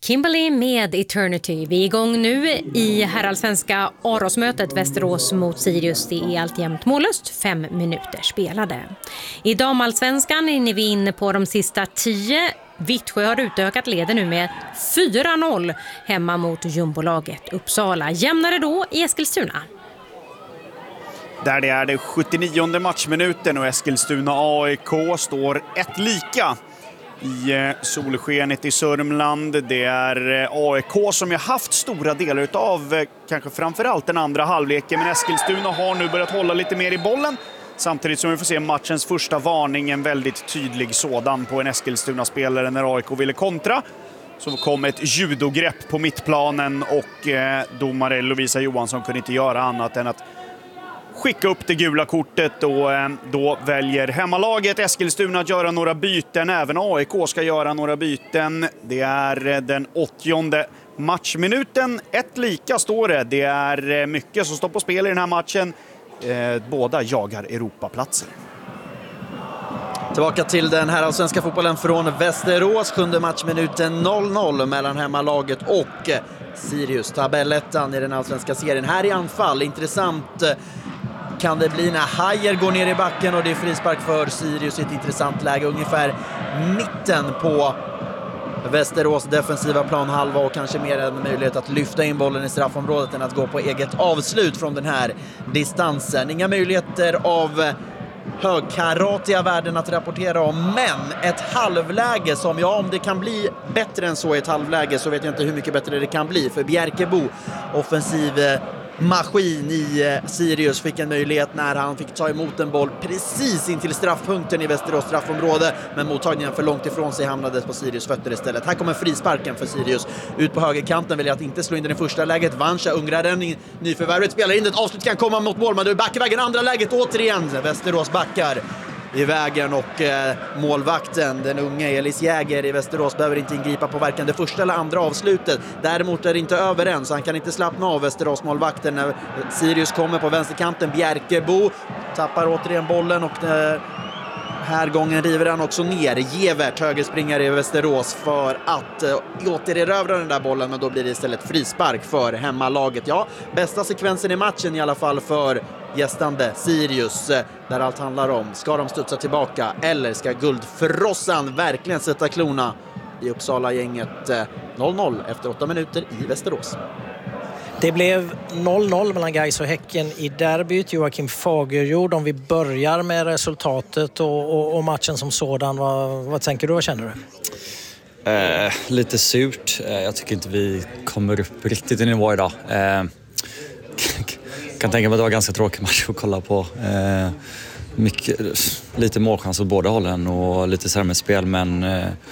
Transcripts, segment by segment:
Kimberly med Eternity. Vi är igång nu i herrallsvenska Arosmötet Västerås mot Sirius. Det är alltjämt mållöst, 5 minuter spelade. I damallsvenskan är vi inne på de sista 10. Vittsjö har utökat leden nu med 4-0 hemma mot jumbolaget Uppsala. Jämnare då i Eskilstuna. Där det är det 79:e matchminuten och Eskilstuna AIK står 1-1 i solskenet i Sörmland. Det är AIK som har haft stora delar av kanske framförallt den andra halvleken, men Eskilstuna har nu börjat hålla lite mer i bollen. Samtidigt som vi får se matchens första varning, en väldigt tydlig sådan på en Eskilstuna-spelare när AIK ville kontra. Så kom ett judogrepp på mittplanen och domare Lovisa Johansson kunde inte göra annat än att skicka upp det gula kortet, och då väljer hemmalaget Eskilstuna att göra några byten. Även AIK ska göra några byten. Det är den 80:e matchminuten. 1-1 står det. Det är mycket som står på spel i den här matchen. Båda jagar Europaplatser. Tillbaka till den här allsvenska fotbollen från Västerås. 7:e matchminuten 0-0 mellan hemmalaget och Sirius. Tabellettan i den allsvenska serien. Här i anfall, intressant kan det bli när Hajer går ner i backen och det är frispark för Sirius i ett intressant läge. Ungefär mitten på Västerås defensiva planhalva och kanske mer en möjlighet att lyfta in bollen i straffområdet än att gå på eget avslut från den här distansen. Inga möjligheter av högkaratiga värden att rapportera om, men ett halvläge som, ja, om det kan bli bättre än så i ett halvläge så vet jag inte hur mycket bättre det kan bli, för Bjerkebo, offensiv maskin i Sirius, fick en möjlighet när han fick ta emot en boll precis in till straffpunkten i Västerås straffområde, men mottagningen för långt ifrån sig hamnade på Sirius fötter istället. Här kommer frisparken för Sirius ut på högerkanten, väljer att inte slå in den i första läget. Vanscha, ungraren, nyförvärvet, spelar in det, avslut kan komma mot mål, men du backar vägen andra läget återigen. Västerås backar i vägen och målvakten, den unga Elis Jäger i Västerås, behöver inte ingripa på varken det första eller andra avslutet. Däremot är det inte över än, så han kan inte slappna av, Västerås målvakten, när Sirius kommer på vänsterkanten. Bjerkebo tappar återigen bollen och här gången river han också ner Gevert, högerspringare i Västerås, för att återerövra den där bollen, men då blir det istället frispark för hemmalaget. Ja, bästa sekvensen i matchen i alla fall för gästande Sirius, där allt handlar om, ska de studsa tillbaka eller ska guldfrossan verkligen sätta klona i Uppsala-gänget? 0-0 efter 8 minuter i Västerås. Det blev 0-0 mellan Gais och Häcken i derbyt. Joakim Fagerjord, om vi börjar med resultatet och matchen som sådan, vad tänker du, vad känner du? Lite surt. Jag tycker inte vi kommer upp riktigt i nivå idag. Kan tänka mig att det var en ganska tråkig match att kolla på. Lite målchans åt båda hållen och lite sämre spel, men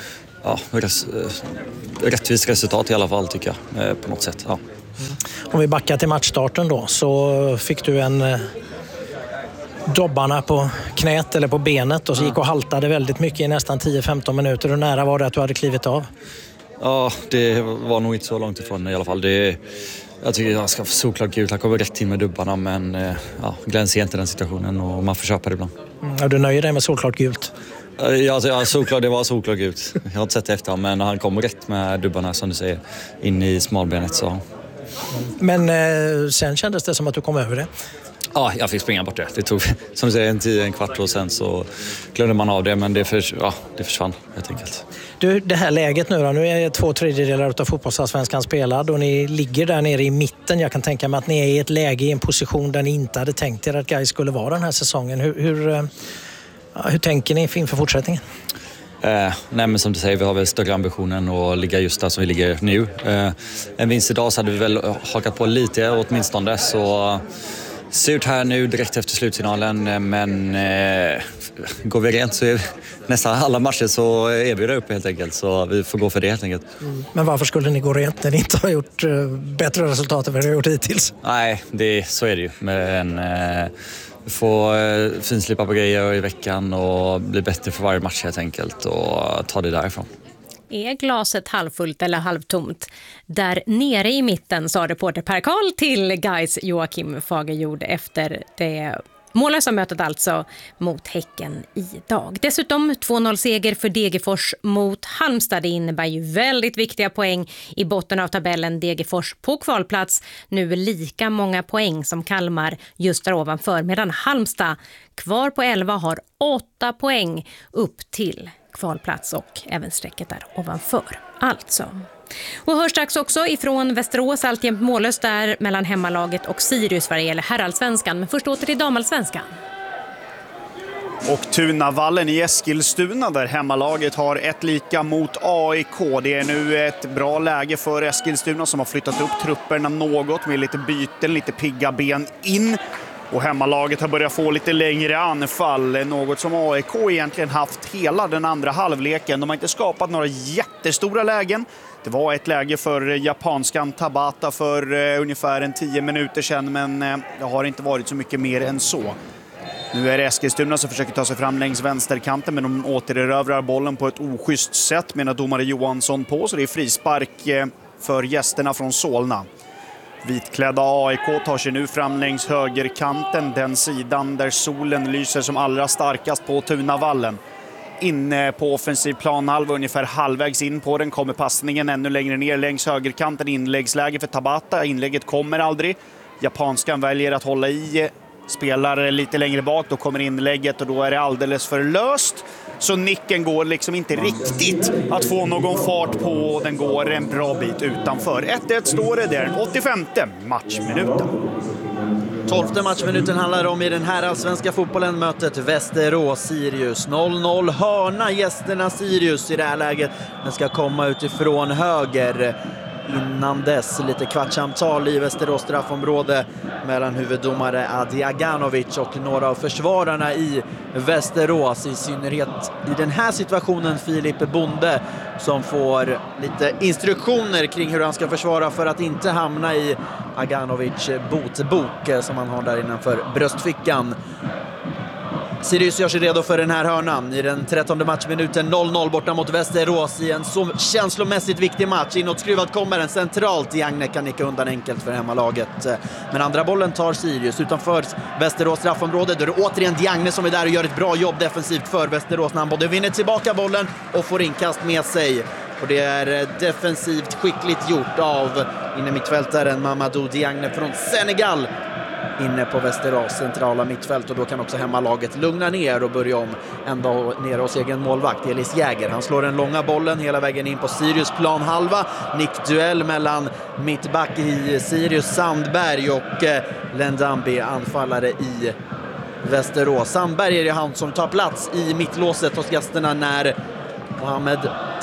rättvist resultat i alla fall, tycker jag, på något sätt. Ja. Om vi backar till matchstarten då, så fick du en dobbarna på knät eller på benet och så gick och haltade väldigt mycket i nästan 10-15 minuter. Och nära var det att du hade klivit av? Ja, det var nog inte så långt ifrån i alla fall. Jag tycker jag ska få solklart gult. Han kommer rätt in med dubbarna, men Glenn ser inte den situationen och man får köpa det ibland. Ja, du nöjer dig med solklart gult? Ja, solklart, det var solklart gult. Jag har inte sett det efter, men han kommer rätt med dubbarna, som du säger, in i smalbenet. Så. Men sen kändes det som att du kom över det? Ja, jag fick springa bort det. Det tog, som du säger, en kvart och sen så glömde man av det, men det försvann helt enkelt. Du, det här läget nu då, nu är 2/3 av fotbollsallsvenskan spelad och ni ligger där nere i mitten. Jag kan tänka mig att ni är i ett läge, i en position där ni inte hade tänkt er att Gais skulle vara den här säsongen. Hur tänker ni inför fortsättningen? Nej, men som du säger, vi har väl större ambitionen att ligga just där som vi ligger nu. En vinst idag så hade vi väl hakat på lite åtminstone, så surt här nu direkt efter slutsignalen, men går vi rent så är nästan alla matcher så är vi där uppe helt enkelt, så vi får gå för det helt enkelt. Men varför skulle ni gå rent när ni inte har gjort bättre resultat än vad ni har gjort hittills? Nej, så är det ju, men få finslipa på grejer i veckan och bli bättre för varje match helt enkelt och ta det därifrån. Är glaset halvfullt eller halvtomt? Där nere i mitten, sa reporter Per Karl till Gais Joakim Fagerjord efter det Mållösa mötet alltså mot Häcken idag. Dessutom 2-0-seger för Degerfors mot Halmstad. Det innebär ju väldigt viktiga poäng i botten av tabellen. Degerfors på kvalplats, nu lika många poäng som Kalmar just där ovanför. Medan Halmstad kvar på 11 har 8 poäng upp till kvalplats och även strecket där ovanför. Alltså. Och hörs strax också ifrån Västerås, alltjämt mållöst där mellan hemmalaget och Sirius vad det gäller herrallsvenskan. Men först åter till damallsvenskan. Och Tunavallen i Eskilstuna där hemmalaget har ett lika mot AIK. Det är nu ett bra läge för Eskilstuna som har flyttat upp trupperna något med lite byten, lite pigga ben in. Och hemmalaget har börjat få lite längre anfall, något som AIK egentligen haft hela den andra halvleken. De har inte skapat några jättestora lägen. Det var ett läge för japanskan Tabata för ungefär 10 minuter sedan, men det har inte varit så mycket mer än så. Nu är det Eskilstuna som försöker ta sig fram längs vänsterkanten, men de återerövrar bollen på ett oschysst sätt menar domare Johansson på, så det är frispark för gästerna från Solna. Vitklädda AIK tar sig nu fram längs högerkanten, den sidan där solen lyser som allra starkast på Tunavallen. Inne på offensiv planhalva, ungefär halvvägs in på den, kommer passningen ännu längre ner längs högerkanten. Inläggsläge för Tabata, inlägget kommer aldrig. Japanskan väljer att hålla i, spelar lite längre bak, då kommer inlägget och då är det alldeles för löst. Så nicken går liksom inte riktigt att få någon fart på, och den går en bra bit utanför. 1-1 står det där, 85:e matchminuten. 12:e matchminuten handlar om i den här allsvenska fotbollen, mötet Västerås-Sirius. 0-0 hörna, gästerna Sirius i det här läget. Den ska komma utifrån höger. Innan dess lite kvartssamtal i Västerås straffområde mellan huvuddomare Adi Aganovic och några av försvararna i Västerås. I synnerhet i den här situationen Filip Bonde som får lite instruktioner kring hur han ska försvara för att inte hamna i Aganovic botbok som han har där innanför bröstfickan. Sirius gör sig redo för den här hörnan i den 13:e matchminuten. 0-0 borta mot Västerås i en så känslomässigt viktig match. Inåtskruvat kommer den centralt. Diagne kan nicka undan enkelt för hemmalaget. Men andra bollen tar Sirius utanför Västerås straffområde. Då är det återigen Diagne som är där och gör ett bra jobb defensivt för Västerås när han både vinner tillbaka bollen och får inkast med sig. Och det är defensivt skickligt gjort av inne mittfältaren Mamadou Diagne från Senegal inne på Västerås centrala mittfält, och då kan också hemmalaget lugna ner och börja om ända nere hos egen målvakt Elis Jäger. Han slår den långa bollen hela vägen in på Sirius planhalva. Nickduell mellan mittback i Sirius Sandberg och Lendambi, anfallare i Västerås. Sandberg är det han som tar plats i mittlåset hos gästerna när Mohamed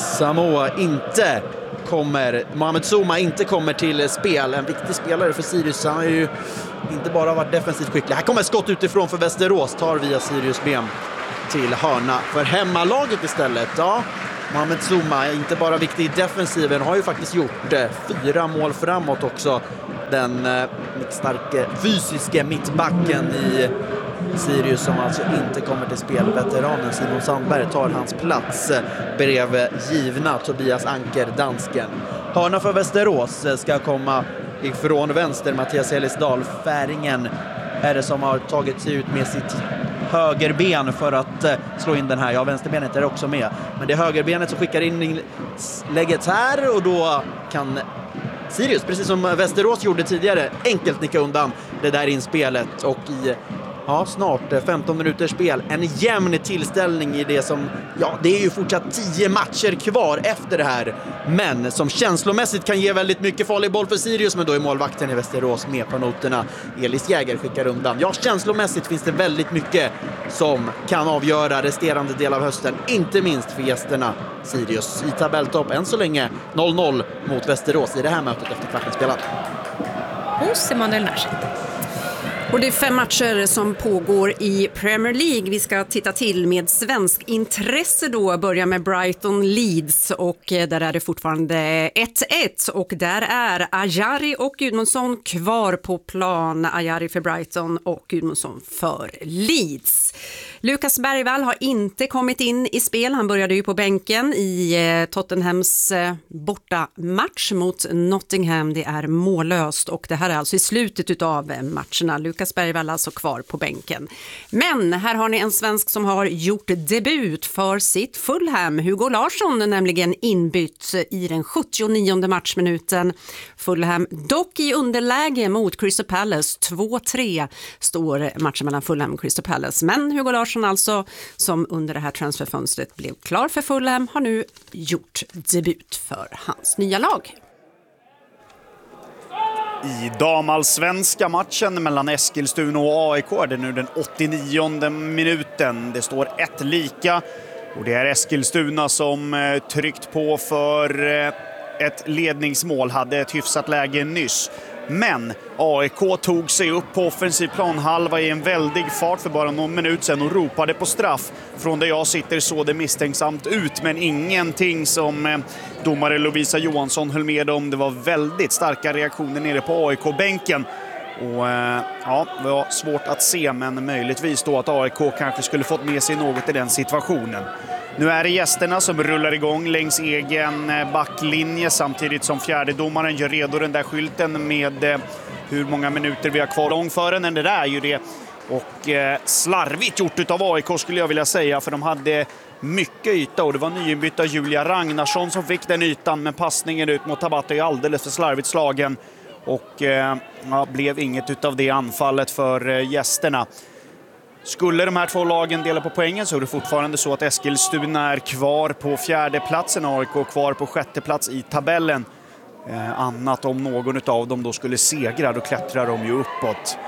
Zuma inte kommer till spel. En viktig spelare för Sirius. Han har ju inte bara varit defensivt skicklig. Här kommer ett skott utifrån för Västerås. Tar via Sirius ben till hörna för hemmalaget istället. Ja, Mohamed Zuma är inte bara viktig i defensiven. Har ju faktiskt gjort 4 mål framåt också. Den starka fysiska mittbacken i Sirius som alltså inte kommer till spel. Veteranen Simon Sandberg tar hans plats bredvid givna Tobias Anker, dansken. Hörna för Västerås ska komma ifrån vänster. Mattias Elisdal, färingen, är det som har tagit sig ut med sitt högerben för att slå in den här. Ja, vänsterbenet är också med. Men det är högerbenet som skickar in lägget här, och då kan Sirius, precis som Västerås gjorde tidigare, enkelt nicka undan det där inspelet. Och i snart 15 minuters spel, en jämn tillställning i det som, det är ju fortsatt 10 matcher kvar efter det här, men som känslomässigt kan ge väldigt mycket farlig boll för Sirius, men då är målvakten i Västerås med på noterna. Elis Jäger skickar undan. Ja, känslomässigt finns det väldigt mycket som kan avgöra resterande del av hösten, inte minst för gästerna Sirius i tabelltopp. Än så länge 0-0 mot Västerås i det här mötet efter kvarten spelad. Hos Emanuel Närset. Och det är 5 matcher som pågår i Premier League. Vi ska titta till med svensk intresse då. Börja med Brighton Leeds, och där är det fortfarande 1-1. Och där är Ajari och Gudmundsson kvar på plan. Ajari för Brighton och Gudmundsson för Leeds. Lukas Bergvall har inte kommit in i spel. Han började ju på bänken i Tottenhams bortamatch mot Nottingham. Det är mållöst, och det här är alltså i slutet av matcherna. Lukas Bergvall alltså kvar på bänken. Men här har ni en svensk som har gjort debut för sitt Fulham. Hugo Larsson nämligen inbytt i den 79:e matchminuten. Fulham dock i underläge mot Crystal Palace. 2-3 står matchen mellan Fulham och Crystal Palace. Men Hugo Larsson alltså, som under det här transferfönstret blev klar för Fulham, har nu gjort debut för hans nya lag. I damallsvenska matchen mellan Eskilstuna och AIK är det nu den 89:e minuten. Det står 1 lika och det är Eskilstuna som tryckt på för ett ledningsmål, hade ett hyfsat läge nyss. Men AIK tog sig upp på offensiv planhalva i en väldig fart för bara någon minut sedan och ropade på straff. Från där jag sitter såg det misstänksamt ut, men ingenting som domare Lovisa Johansson höll med om. Det var väldigt starka reaktioner nere på AIK-bänken. Och ja, det var svårt att se, men möjligtvis då att AIK kanske skulle fått med sig något i den situationen. Nu är det gästerna som rullar igång längs egen backlinje samtidigt som fjärdedomaren gör redo den där skylten med hur många minuter vi har kvar långfören. Men det där är ju det. Och slarvigt gjort av AIK skulle jag vilja säga, för de hade mycket yta och det var nyinbytta Julia Ragnarsson som fick den ytan, men passningen ut mot Tabata är alldeles för slarvigt slagen och blev inget utav det anfallet för gästerna. Skulle de här två lagen dela på poängen så är det fortfarande så att Eskilstuna är kvar på 4:e platsen och AIK kvar på 6:e plats i tabellen. Annat om någon av dem då skulle segra, då klättrar de ju uppåt.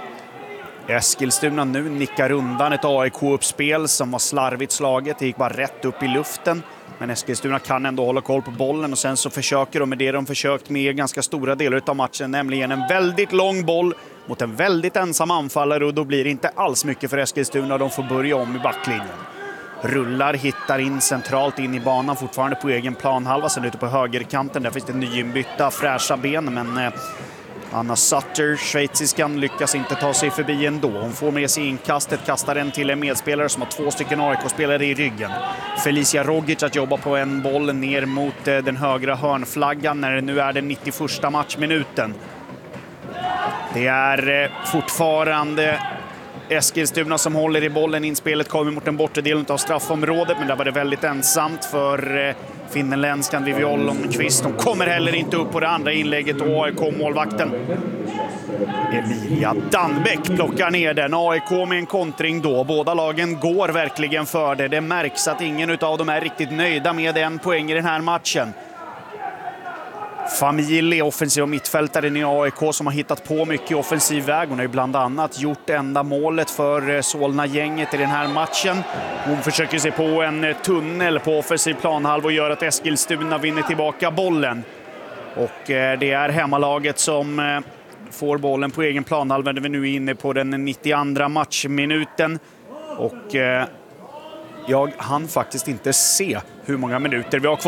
Eskilstuna nu nickar undan ett AIK-uppspel som var slarvigt slaget. Det gick bara rätt upp i luften. Men Eskilstuna kan ändå hålla koll på bollen och sen så försöker de med det de försökt med ganska stora delar av matchen, nämligen en väldigt lång boll mot en väldigt ensam anfallare, och då blir det inte alls mycket för Eskilstuna. De får börja om i backlinjen. Rullar, hittar in centralt in i banan, fortfarande på egen planhalva. Sen ute på högerkanten, där finns det nyinbytta fräscha ben, men Anna Sutter, schweiziskan, lyckas inte ta sig förbi ändå. Hon får med sig inkastet, kastar den till en medspelare som har 2 stycken AIK-spelare i ryggen. Felicia Rogic att jobba på en boll ner mot den högra hörnflaggan när det nu är den 91:a matchminuten. Det är fortfarande Eskilstuna som håller i bollen. Inspelet kommer mot den bortre delen av straffområdet, men där var det väldigt ensamt för finländskan Viviol Lundqvist. De kommer heller inte upp på det andra inlägget och AIK-målvakten Emilia Danbeck plockar ner den. AIK med en kontring då. Båda lagen går verkligen för det. Det märks att ingen av dem är riktigt nöjda med en poäng i den här matchen. Familj, offensiv och mittfältaren i AIK, som har hittat på mycket offensiv väg. Hon har ju bland annat gjort enda målet för Solna-gänget i den här matchen. Hon försöker se på en tunnel på offensiv planhalva och gör att Eskilstuna vinner tillbaka bollen. Och det är hemmalaget som får bollen på egen planhalva när vi nu är inne på den 92:a matchminuten. Och jag hann faktiskt inte se hur många minuter vi har kvar.